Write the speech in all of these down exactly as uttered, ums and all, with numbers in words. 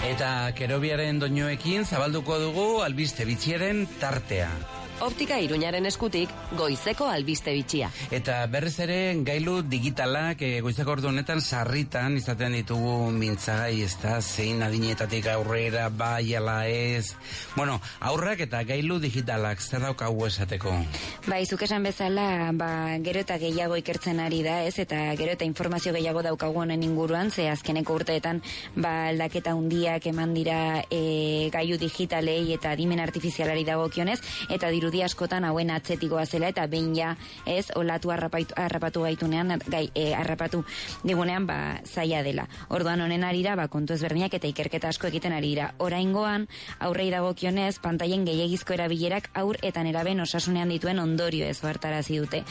Eta Kerobiaren doinuekin zabalduko dugu albiste bitxiaren tartea. Optika Iruñaren eskutik, goizeko albiste bitxia. Eta berriz ere gailu digitalak e, goizeko ordu honetan sarritan izaten ditugu mintzagai, ez da, zein adinetatik aurrera, bai ala ez. Bueno, aurrak eta gailu digitalak, zer daukagu esateko? Bai, zuk esan bezala, ba, gero eta gehiago ikertzen ari da, ez, eta gero eta informazio gehiago daukagu honen inguruan, ze azkeneko urteetan, ba, aldaketa hundiak eman dira e, gailu digitalei eta adimen artifizialari dagokionez, eta diru di askotan hauen atzetikoa zela eta behin ja ez olatu harrapatu, harrapatu gaitunean gai, e, harrapatu digunean ba zaila dela. Orduan honen arira ba kontu ezberdinak eta ikerketa asko egiten ari dira. Oraingoan aurrei dagokionez pantailen gehiegizko erabilerak aur eta neraben osasunean dituen ondorio ez ohartarazi dute.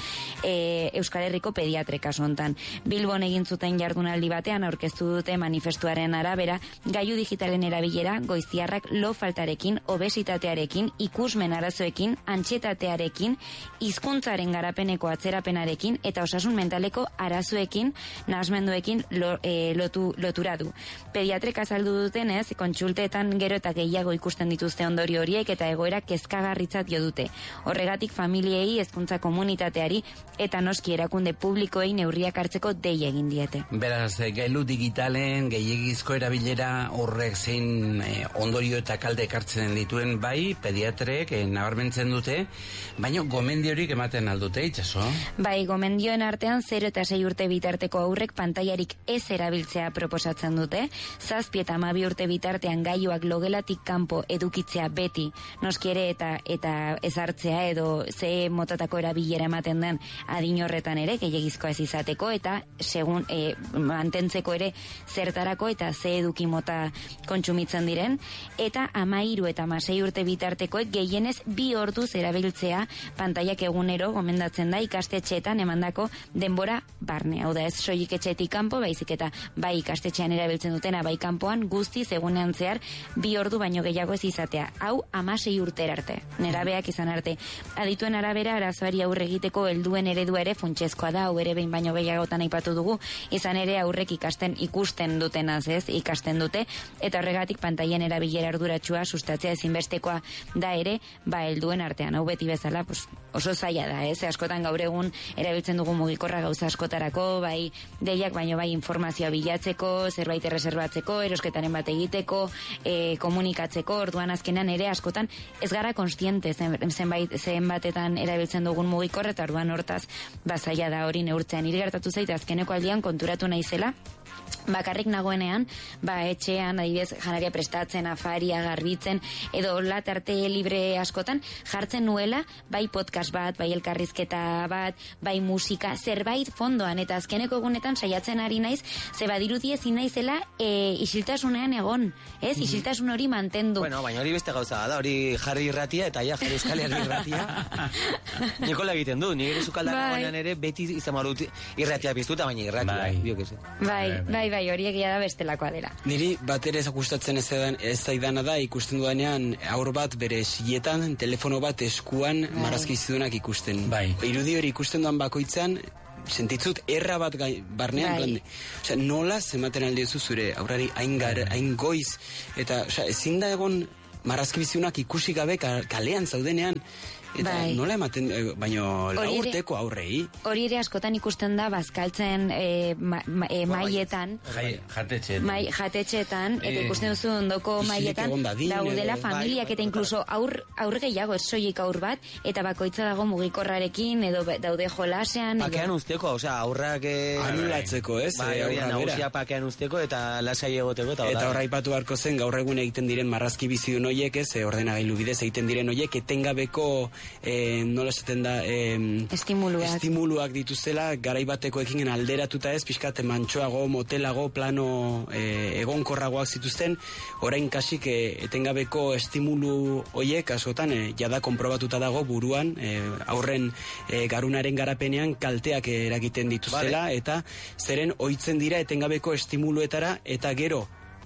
E, Euskal Herriko pediatre kasu hontan. Bilbon egin zuten jardunaldi batean aurkeztu dute manifestuaren arabera gailu digitalen erabilera goiztiarrak lo faltarekin, obesitatearekin, ikusmen arazoekin, antxetatearekin, hizkuntzaren garapeneko atzerapenarekin eta osasun mentaleko arazoekin, nahasmenduekin lo, e, lotu, lotura du. Pediatrek azaldu dutenez, kontsultetan gero eta gehiago ikusten dituzte ondorio horiek eta egoera kezkagarritzat jo dute. Horregatik familiei, hezkuntza komunitateari eta noski erakunde publikoei neurriak hartzeko dei egin diete. Beraz, gailu digitalen gehiegizko erabilera horrek zein e, ondorio eta kalde ekartzen dituen bai, pediatrek e, nabarmentzen dute, baina gomendiorik ematen aldute, itxaso? Bai, gomendioen artean zero eta sei urte bitarteko aurrek pantailarik ez erabiltzea proposatzen dute, zazpi eta hamabi urte bitartean gailuak logelatik kanpo edukitzea beti, noski ere eta eta ezartzea edo ze motatako erabilera ematen den adin horretan ere, gehiagizkoa ez izateko, eta segun e, mantentzeko ere zertarako eta ze eduki mota kontsumitzen diren, eta hamairu eta hamasei urte bitartekoek gehienez bi ordu erabiltzea pantailak egunero gomendatzen da ikastetxeetan emandako denbora barne. Hau da ez soilik etxetik kanpo, baizik eta bai ikastetxean erabiltzen dutena, bai kanpoan guztiz egunean zehar bi ordu baino gehiago ez izatea. Hau hamasei urtera arte, nerabeak izan arte. Adituen arabera arazoari aurre egiteko helduen eredua ere funtsezkoa da, hau ere behin baino gehiagotan aipatu dugu, izan ere aurrek ikasten ikusten dutenaz ez, ikasten dute, eta horregatik pantailen erabilera arduratsua sustatzea ezinbestekoa da ere, ba helduen artean, hau beti bezala, pues, oso zaila da, ez? Askotan gaur egun erabiltzen dugu mugikorra gauza askotarako, bai deiak baino bai informazioa bilatzeko, zerbait erreserbatzeko, erosketaren bat egiteko, e, komunikatzeko, orduan azkenan ere askotan ez gara konstiente zenbait zenbatetan erabiltzen dugun mugikorra, eta orduan hortaz ba zaila da hori neurtzean. Niri gertatu zait azkeneko aldian konturatu naizela bakarrik nagoenean, ba etxean adibidez janaria prestatzen, afaria garbitzen edo latarte libre askotan jartzen nuela bai podcast bat, bai elkarrizketa bat, bai musika, zerbait fondoan, eta azkeneko egunetan saiatzen ari naiz, ze badirudi ezin naizela e, isiltasunean egon, ez? Mm-hmm. Isiltasun hori mantendu. Bueno, baina hori beste gauza da, hori jarri irratia eta ja jarri euskal herri irratia. Nikola egiten du, nire sukalda nagoenean ere beti izan marut irratia piztuta, baina irratia. Bai, bai, bai, bai, hori egia da bestelakoa dela. Niri bat ere gustatzen ez zaidana da ikusten dudanean aur bat bere siletan, telefono bat eskuan bai. Marrazki zidunak ikusten. Bai. Irudi hori ikusten duan bakoitzan, sentitzut erra bat gai, barnean, bai. Plan, osea, nola zematen aldiozu zure aurrari hain gar, hain goiz, eta osea, ezin da egon marrazki bizidunak ikusi gabe kalean zaudenean, eta bai. Nola ematen, baino lau urteko aurrei? Hori ere askotan ikusten da bazkaltzen e, ma, ma, e, maietan, jatetxeetan, mai, jatetxeetan e, eta ikusten duzu ondoko maietan daudela familiak eta inkluso aur, aur gehiago, ez soilik aur bat, eta bakoitza dago mugikorrarekin edo daude jolasean. Pakean usteko, osea, aurrak anulatzeko, ez? Bai, hori nagusia pakean usteko eta lasai egoteko. Eta, eta horra ipatu beharko zen, gaur egun egiten diren marrazki bizidun hoiek, ez, ordenagailu bidez egiten diren hoiek, etengabeko E, nola esaten da e, estimuluak. estimuluak dituzela garaibatekoekin alderatuta ez, pixkat mantxoago, motelago, plano e, egonkorragoak zituzten, orain kasik e, etengabeko estimulu hoiek askotan e, jada konprobatuta dago buruan e, aurren e, garunaren garapenean kalteak eragiten dituzela, vale. Eta zeren ohitzen dira etengabeko estimuluetara eta gero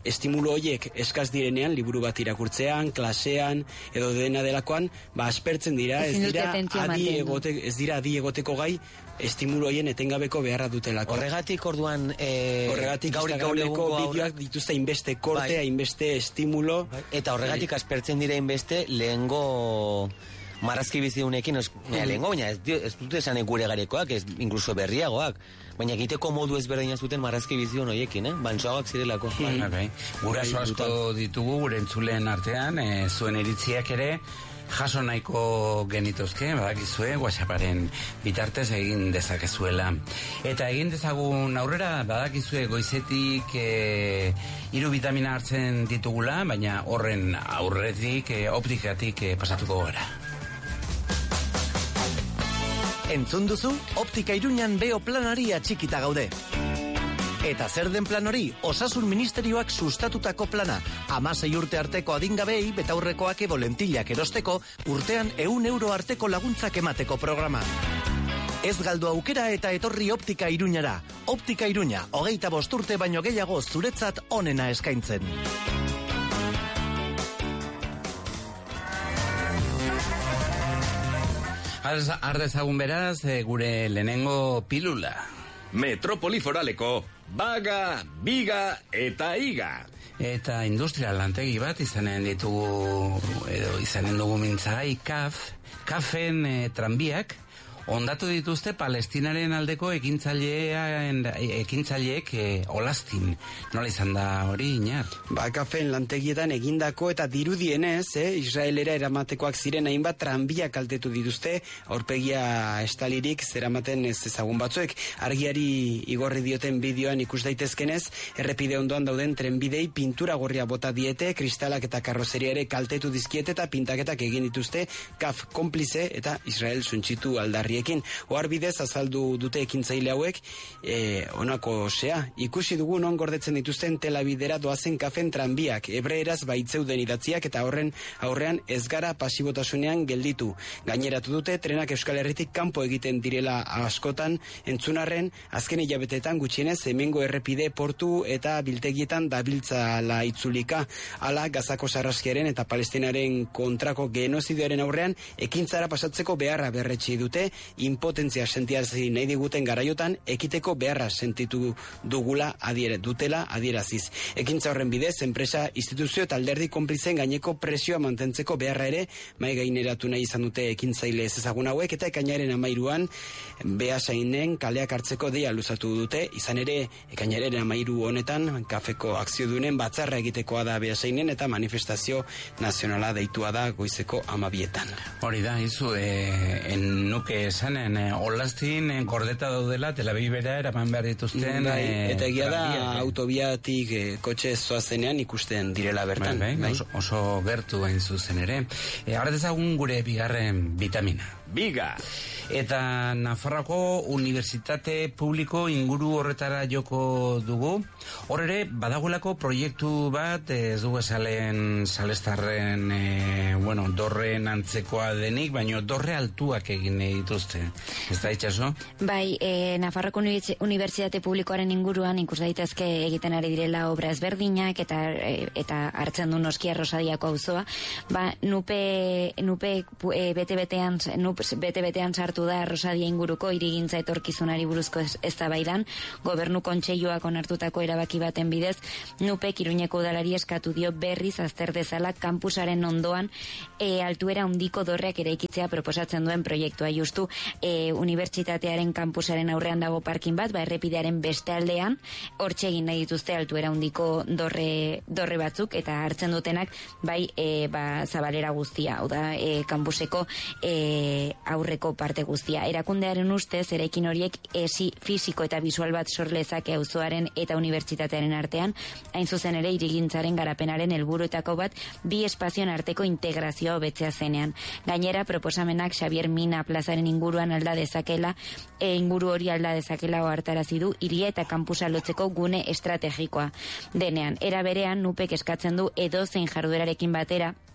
estimulo horiek eskaz direnean, liburu bat irakurtzean, klasean, edo dena delakoan, ba, aspertzen dira, ez dira adi egote, ez dira adi egoteko gai, estimulo horien etengabeko beharra dutelako. Horregatik orduan e, horregatik Instagrameko bideoak dituzte inbeste kortea, bai. Inbeste estimulo. Bai. Eta horregatik bai. Aspertzen dira inbeste lehengo marrazki bizidunekin, mm. lehengo, baina ez, ez dute esan gure garekoak, ez incluso berriagoak, baina egiteko modu ezberdina zuten marrazki bizidun horiekin, eh? Bantsoagoak zirelako. Mm. Okay. Guraso asko ditugu gure entzuleen artean, e, zuen iritziak ere, jaso nahiko genituzke, badakizue, WhatsApparen bitartez egin dezakezuela. Eta egin dezagun aurrera, badakizue goizetik e, hiru vitamina hartzen ditugula, baina horren aurretik, e, optikatik e, pasatuko gara. Entzun duzu, Optika Iruñan beo planari atxikita gaude. Eta zer den plan hori, Osasun Ministerioak sustatutako plana. Hamasei urte arteko adingabei betaurrekoak ebo lentillak erosteko, urtean ehun euro arteko laguntzak emateko programa. Ez galdu aukera eta etorri Optika Iruñara. Optika Iruña, hogeita bost urte baino gehiago zuretzat onena eskaintzen. Ardezagun beraz, gure lehenengo pilula. Metropoli foraleko baga, biga eta iga. Eta industrial lantegi bat izanen ditugu, edo izanen dugu mintzagai, kaf, kafen e, tranbiak, ondatu dituzte Palestinaren aldeko ekintzailean ekintzaileek e, olastin. Nola izan da hori, Iñar? Ba, kafen lantegietan egindako eta dirudienez, eh, Israelera eramatekoak ziren hainbat tranbia kaltetu dituzte, aurpegia estalirik zeramaten ez ezagun batzuek. Argiari igorri dioten bideoan ikus daitezkenez, errepide ondoan dauden trenbidei pintura gorria bota diete, kristalak eta karrozeria ere kaltetu dizkiete eta pintaketak egin dituzte kaf konplize eta Israel suntxitu aldarri. Oharbidez azaldu dute ekintzaile hauek, e, onako osea, ikusi dugu non gordetzen dituzten Tel Avivera doazen kafen tranbiak, hebreeraz baitzeuden idatziak eta horren aurrean ez gara pasibotasunean gelditu. Gaineratu dute trenak Euskal Herritik kanpo egiten direla askotan, entzunarren azken hilabetetan gutxienez hemengo errepide portu eta biltegietan dabiltzala itzulika, ala Gazako sarraskiaren eta Palestinaren kontrako genozidioaren aurrean ekintzara pasatzeko beharra berretsi dute, impotentzia sentiarazi nahi diguten garaiotan ekiteko beharra sentitu dugula adiere dutela adieraziz. Ekintza horren bidez, enpresa, instituzio eta alderdi konplizen gaineko presioa mantentzeko beharra ere mai gaineratu nahi izan dute ekintzaile ez ezagun hauek eta ekainaren amairuan Beasainen kaleak hartzeko deia luzatu dute, izan ere ekainaren amairu honetan kafeko akziodunen batzarra egitekoa da Beasainen eta manifestazio nazionala deitua da goizeko amabietan. Hori da, izu, e, nuke esanen, eh, olastin eh, gordeta daudela Tel Avivera eraman behar dituzten bai, eh, eta egia da eh. autobiatik eh, kotxe zoazenean ikusten direla bertan bai, bai, bai. Oso, oso gertu hain zuzen ere. E, Arra dezagun gure bigarren vitamina. Biga. Eta Nafarroako Unibertsitate Publiko inguru horretara joko dugu. Hor ere, badagoelako proiektu bat, ez dugu esalen salestarren, e, bueno, dorren antzekoa denik, baino dorre altuak egin dituzte. Ez da itxaso? Bai, e, Nafarroako Unibertsitate Publikoaren inguruan ikus daitezke egiten ari direla obra ezberdinak eta e, eta hartzen du noski Arrosadiako auzoa. Ba, nupe, nupe e, bete-betean, nupe bete-betean sartu da Arrosadia inguruko hirigintza etorkizunari buruzko eztabaidan, gobernu kontseiluak onartutako erabaki baten bidez, Nupek Iruñeko udalari eskatu dio berriz azter dezala kampusaren ondoan e, altuera handiko dorreak eraikitzea proposatzen duen proiektua. Justu e, unibertsitatearen kampusaren aurrean dago parkin bat, ba errepidearen beste aldean, hortxe egin nahi dituzte altuera handiko dorre, dorre batzuk eta hartzen dutenak bai e, ba, zabalera guztia, hau da e, kampuseko e, aurreko parte guztia. Erakundearen ustez, eraikin horiek esi fisiko eta visual bat sor lezake auzoaren eta unibertsitatearen artean, hain zuzen ere hirigintzaren garapenaren helburuetako bat bi espazioen arteko integrazioa hobetzea zenean. Gainera, proposamenak Xavier Mina plazaren inguruan alda dezakela, e inguru hori alda dezakela ohartarazi du hiria eta kampusa lotzeko gune estrategikoa denean. Era berean, Nupek eskatzen du edozein jarduerarekin batera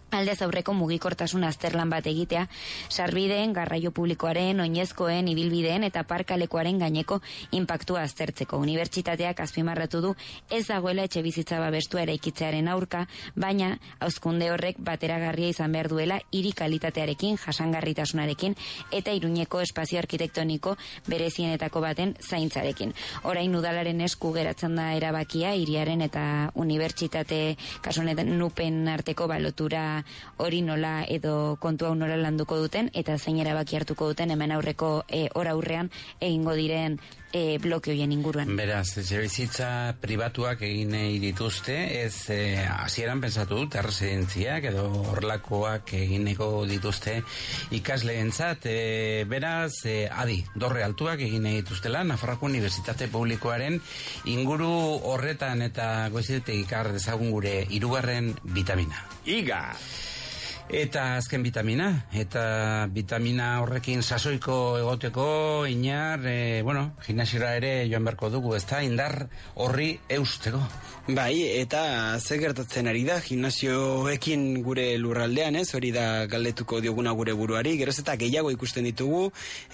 aldez aurreko mugikortasun azterlan bat egitea, sarbideen, garraio publikoaren, oinezkoen, ibilbideen eta parkalekuaren gaineko inpaktua aztertzeko. Unibertsitateak azpimarratu du ez dagoela etxe bizitza babestua eraikitzearen aurka, baina hauzkunde horrek bateragarria izan behar duela hiri kalitatearekin, jasangarritasunarekin eta Iruñeko espazio arkitektoniko berezienetako baten zaintzarekin. Orain udalaren esku geratzen da erabakia hiriaren eta unibertsitate kasunetan nupen arteko balotura hori nola edo kontu hau nola landuko duten eta zein erabaki hartuko duten hemen aurreko e, ora aurrean egingo diren e, bloke hoien inguruan. Beraz, etxebizitza pribatuak egin nahi dituzte, ez hasieran e, pensatu dut, erresidentziak edo horlakoak egineko dituzte ikasleentzat, e, beraz, e, adi, dorre altuak egin nahi dituztela, Nafarroako Unibertsitate Publikoaren inguru horretan eta goizetik ikar dezagun gure hirugarren bitamina. Iga! Eta azken vitamina, eta vitamina horrekin sasoiko egoteko, inar, e, bueno, gimnasiora ere joan beharko dugu, ezta, indar horri eusteko. Bai, eta ze gertatzen ari da, gimnasioekin gure lurraldean, ez, hori da galdetuko dioguna gure buruari, geroz eta gehiago ikusten ditugu,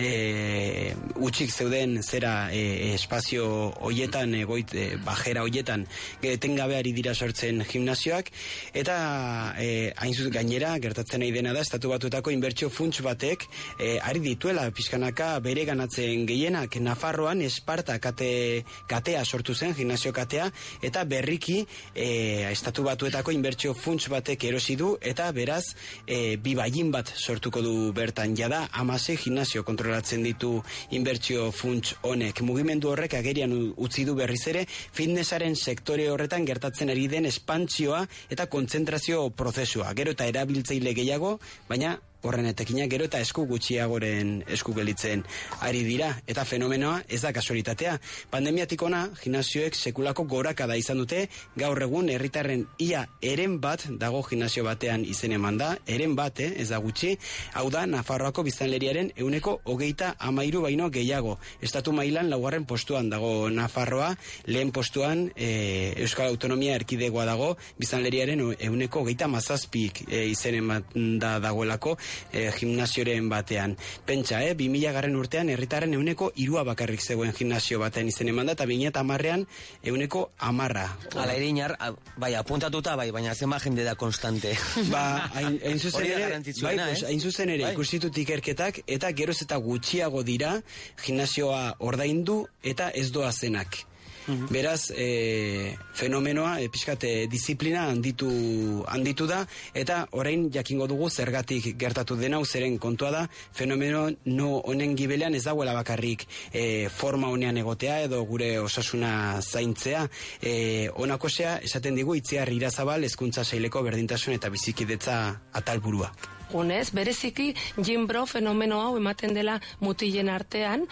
e, utxik zeuden zera e, espazio hoietan, egoit, e, bajera hoietan, etengabeari dira sortzen gimnasioak, eta e, hain zuz gainera, gertatzen nahi dena da, estatu batuetako inbertsio funts batek e, ari dituela pizkanaka bere ganatzen gehienak. Nafarroan Esparta kate, katea sortu zen, gimnasio katea, eta berriki e, estatu batuetako inbertsio funts batek erosi du, eta beraz e, bibain bat sortuko du bertan. Jada hamasei gimnasio kontrolatzen ditu inbertsio funts honek. Mugimendu horrek agerian utzi du berriz ere fitnessaren sektore horretan gertatzen ari den espantsioa eta kontzentrazio prozesua. Gero eta erabiltzaile gehiago, baina horren etekina gero eta esku gutxiagoren esku gelitzen ari dira, eta fenomenoa ez da kasualitatea. Pandemiatik ona, gimnasioek sekulako gorakada izan dute, gaur egun herritarren ia eren bat dago gimnasio batean izen eman da, eren bat, eh, ez da gutxi, hau da Nafarroako biztanleriaren ehuneko hogeita hamairu baino gehiago. Estatu mailan laugarren postuan dago Nafarroa, lehen postuan e, Euskal Autonomia Erkidegoa dago, biztanleriaren ehuneko hogeita mazazpik e, izen eman da dagoelako, E, gimnasioren batean. Pentsa, eh, bi mila garren urtean herritarren euneko irua bakarrik zegoen gimnasio batean izen eman da, eta bi mila hamarrean euneko hamarra. Ala ere inar, bai, apuntatuta, bai, baina zenba jende da konstante. Ba, hain, hain zuzen ere, bai, eh? pues, hain zuzen ere, bai. Ikustitut ikerketak, eta geroz eta gutxiago dira gimnasioa ordaindu eta ez doa zenak. Uhum. Beraz, e, fenomenoa, e, pixkat, e, disiplina handitu, handitu da, eta orain jakingo dugu zergatik gertatu dena, zeren kontua da, fenomeno no honen gibelean ez dagoela bakarrik e, forma honean egotea, edo gure osasuna zaintzea, e, honako zea, esaten digu, Itziar Irazabal, Hezkuntza Saileko berdintasun eta bizikidetza atalburua. Gunez, bereziki Jimbro fenomeno hau ematen dela mutilen artean,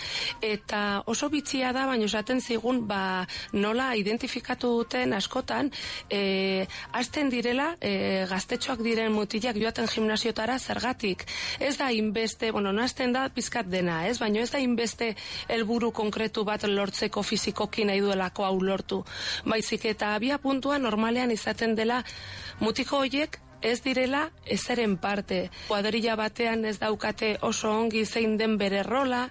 eta oso bitxia da, baina esaten zigun, ba, nola identifikatu duten askotan, e, hasten direla, e, gaztetxoak diren mutilak joaten gimnasiotara zergatik. Ez da inbeste, bueno, nazten da pizkat dena, ez? Baina ez da inbeste helburu konkretu bat lortzeko fizikoki nahi duelako hau lortu. Baizik eta abia puntua normalean izaten dela mutiko horiek ez direla ezeren parte. Kuadrilla batean ez daukate oso ongi zein den bere rola,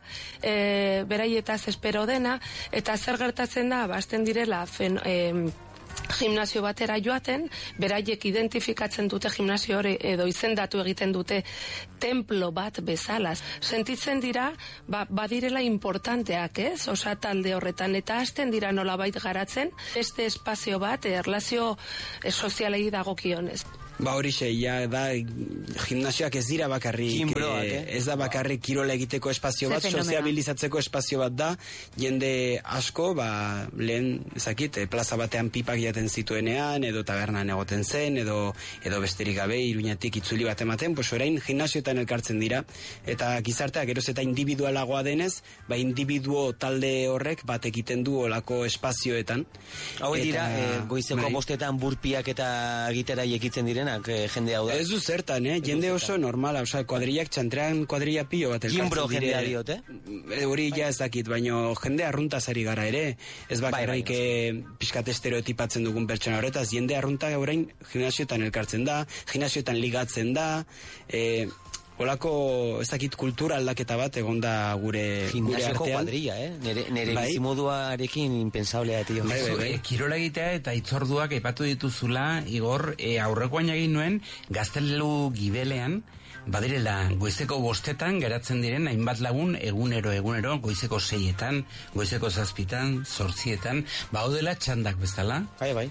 e, beraietaz espero dena, eta zer gertatzen da, basten direla fen, e, gimnasio batera joaten, beraiek identifikatzen dute gimnasio hori edo izendatu egiten dute templo bat bezalaz. Sentitzen dira, ba, badirela importanteak, ez? Osa talde horretan, eta hasten dira nolabait garatzen, beste espazio bat, erlazio sozialei dagokionez. Ba hori xe, ja da, gimnasioak ez dira bakarrik, Jimbroak, eh, eh? ez da bakarrik kirola egiteko espazio bat, soziabilizatzeko espazio bat da, jende asko, ba, lehen, ezakit, plaza batean pipak jaten zituenean, edo tabernan egoten zen, edo, edo besterik gabe, Iruñatik itzuli bat ematen, pues orain gimnasioetan elkartzen dira, eta gizartea geroz eta individualagoa denez, ba individuo talde horrek bat egiten du olako espazioetan. Hau dira, eh, goizeko bai. bostetan burpiak eta gitera ekitzen diren, denak eh, jende hau da. Ez du zertan, eh? Jende oso normala, oza, kuadrillak txantrean kuadrilla pilo bat elkartzen dire. Jimbro jendea diot, eh? Hori ja ez dakit, baino jende arruntazari gara ere. Ez bakarrik bai, bai, pixkat estereotipatzen dugun pertsona horretaz, jende arrunta orain gimnasioetan elkartzen da, gimnasioetan ligatzen da, eh, olako, ez dakit, kultura aldaketa bat egonda gure, gure artean. Kuadrilla, eh? Nere, nere bai? bizimoduarekin impensablea, tio. Bai, bai, bai. Kirola egitea eta itzorduak aipatu dituzula, Igor, e, aurrekoan egin nuen, Gaztelelu Gibelean, badirela goizeko bostetan geratzen diren hainbat lagun egunero egunero goizeko seietan, goizeko zazpitan, zortzietan, baudela txandak bezala. Bai, bai.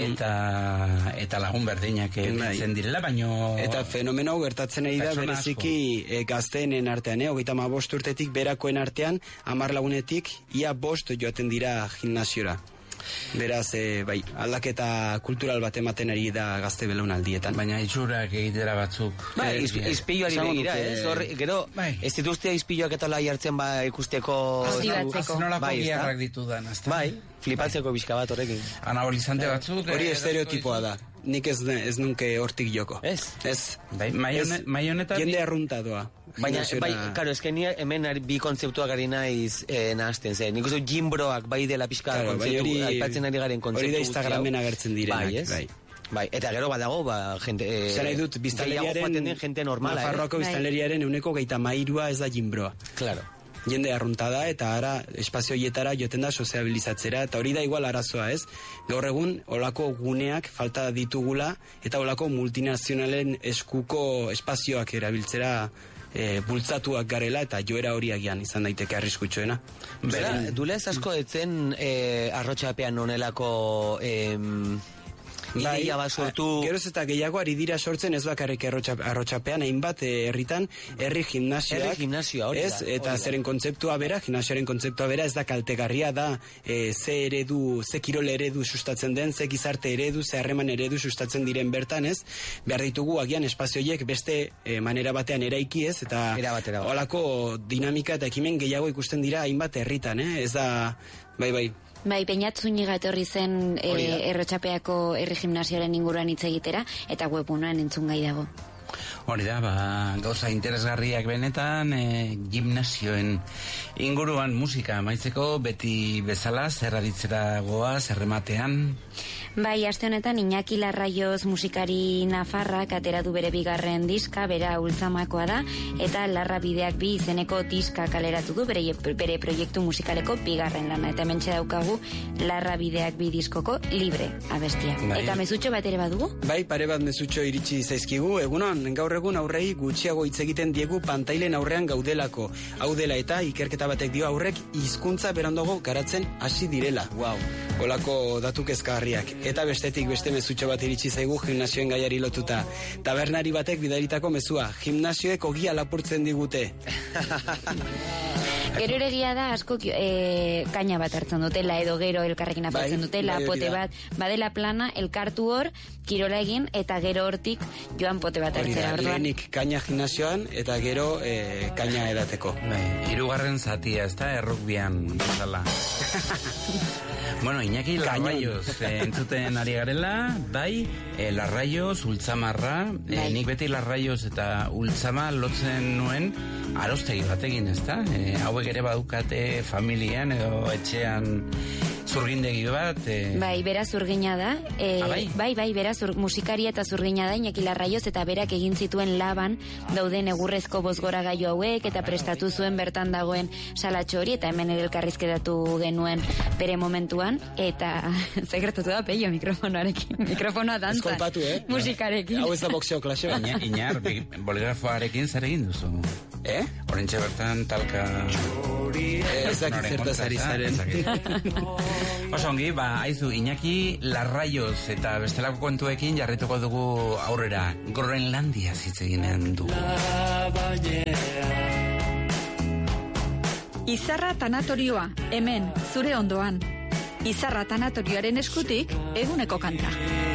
Eta eta lagun berdinak egitzen direla, baino eta fenomeno hau gertatzen ari da bereziki e, gazteenen artean, eh, hogeita hamabost urtetik berakoen artean, hamar lagunetik ia bost joaten dira gimnasiora. Beraz, e, bai, aldaketa kultural bat ematen ari da gazte belaunaldietan. Baina itxurak egitera batzuk. Bai, izpiloari begira, ez? Eh? Gero, bai, ez dituzte izpiloak eta lai hartzen ba ikusteko... Aztibatzeko. Nolako giarrak ditudan, azta? Bai, flipatzeko bizka bat horrekin. Anabolizante batzuk... Hori estereotipoa da. Nik ez, ez nunke hortik joko. Ez? Ez. Bai, maioneta... Jende arrunta doa. Baina, bai, karo, ez que ni hemen bi kontzeptuak ari naiz eh, nahazten, zen. Nik uste jimbroak bai dela pixka claro, kontzeptu, bai, aipatzen ari garen kontzeptu. Hori da Instagramen agertzen direnak. Bai, ez? Bai. Bai, eta gero badago, ba, jente... Eh, Zara idut, biztanleriaren... Jente normala, Nafarroako eh? biztanleriaren euneko geita mairua ez da jimbroa. Claro. Jende arrunta da, eta ara espazio hietara joten da soziabilizatzera, eta hori da igual arazoa, ez? Gaur egun, olako guneak falta ditugula, eta olako multinazionalen eskuko espazioak erabiltzera e, bultzatuak garela, eta joera hori agian izan daiteke arriskutxoena. Bera, dule ez asko etzen e, arrotxapean onelako... E, Bai, bat sortu... Geroz eta gehiago ari dira sortzen ez bakarrik arrotxapean, hainbat herritan herri gimnasioak. Herri gimnasioa, hori da. Ez, eta zeren kontzeptua bera, gimnasioaren kontzeptua bera ez da kaltegarria da, e, ze eredu, ze kirol eredu sustatzen den, ze gizarte eredu, ze harreman eredu sustatzen diren bertan, ez? Behar ditugu agian espazioiek beste e, manera batean eraiki, ez? Eta holako dinamika eta ekimen gehiago ikusten dira hainbat herritan, eh? Ez da, bai, bai. Bai, Peñatzuniga etorri zen e, errotxapeako herri gimnasioaren inguruan hitz egitera, eta webunan entzun gai dago. Hori da, ba, gauza interesgarriak benetan, e, gimnasioen inguruan musika amaitzeko, beti bezala, zerraditzera goa, zerrematean. Bai, aste honetan Iñaki Larraioz musikari nafarrak atera du bere bigarren diska, bera ultzamakoa da, eta Larra Bideak bi izeneko diska kaleratu du bere, bere proiektu musikaleko bigarren lana. Eta hementxe daukagu Larra Bideak bi diskoko Libre abestia. Bai. Eta mezutxo bat ere badugu? Bai, pare bat mezutxo iritsi zaizkigu, egunon, gaur egun aurrei gutxiago hitz egiten diegu pantailen aurrean gaudelako. Hau dela eta ikerketa batek dio aurrek hizkuntza berandago garatzen hasi direla. Wow. Olako datu kezkagarriak. Eta bestetik beste mezutxo bat iritsi zaigu gimnasioen gaiari lotuta. Tabernari batek bidaritako mezua. Gimnasioek ogia lapurtzen digute. Gero ere egia da asko e, kaina bat hartzen dutela edo gero elkarrekin apatzen bai, dutela, bai, pote bat, badela plana, elkartu hor, kirola egin, eta gero hortik joan pote bat hartzera. Hori da, lehenik kaina gimnasioan, eta gero e, kaina edateko. Bai, hirugarren zatia, ez da, errukbian, bezala. Bueno, Iñaki Larraioz, eh, entzuten ari garela, bai, eh, Larraioz, Ultzamarra, eh, nik beti Larraioz eta Ultzama lotzen nuen arostegi batekin, ez da? Eh, hauek ere badukate familian edo etxean zurgindegi bat. Eh... Bai, bera zurgina da. Eh, ah, bai? bai, bai, bera zur, musikaria eta zurgina da, Iñaki Larraioz, eta berak egin zituen Laban dauden egurrezko bozgora gaio hauek, eta prestatu zuen bertan dagoen salatxo hori, eta hemen ere elkarrizketatu genuen bere momentuan, eta sekretatu da peio mikrofonoarekin. Mikrofonoa dantzan. Eskolpatu, eh? Musikarekin. Hau ez da boxeo klaseo. Inar, Inar, boligrafoarekin zer egin duzu? Eh? Horentxe bertan talka... Ez dakit zertaz ari zaren. Osongi, ba, aizu, Iñaki Larraioz eta bestelako kontuekin jarrituko dugu aurrera. Groenlandia zitzeginen dugu. Izarra tanatorioa, hemen, zure ondoan. Izarra tanatorioaren eskutik, eguneko kanta.